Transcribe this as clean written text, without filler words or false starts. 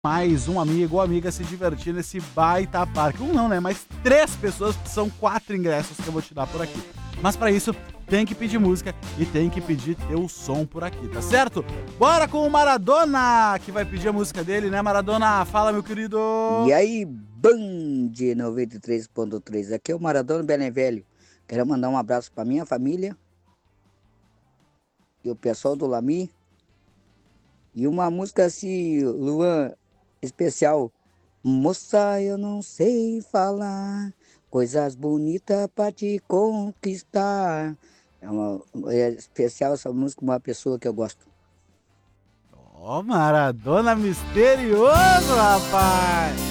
mais um amigo ou amiga se divertir nesse baita parque. Um não, né? Mas 3 pessoas, que são 4 ingressos que eu vou te dar por aqui. Mas pra isso, tem que pedir música e tem que pedir teu som por aqui, tá certo? Bora com o Maradona, que vai pedir a música dele, né, Maradona? Fala, meu querido! E aí, Band 93.3, aqui é o Maradona Belém Velho. Quero mandar um abraço para minha família e o pessoal do Lami. E uma música assim, Luan, especial. Moça, eu não sei falar coisas bonitas para te conquistar. É especial essa música, uma pessoa que eu gosto. Ó, Maradona misterioso, rapaz!